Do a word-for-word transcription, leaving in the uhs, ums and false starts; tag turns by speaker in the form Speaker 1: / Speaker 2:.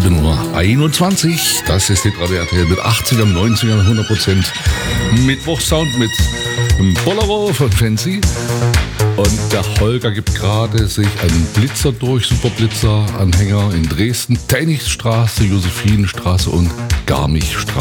Speaker 1: sieben Uhr einundzwanzig. Das ist die Radio R T L mit achtzigern, neunzigern, hundert Prozent Mittwochsound mit Bolero von Fancy. Und der Holger gibt gerade sich einen Blitzer durch, Superblitzer-Anhänger in Dresden, Tennigstraße, Josephinenstraße und Garmichstraße.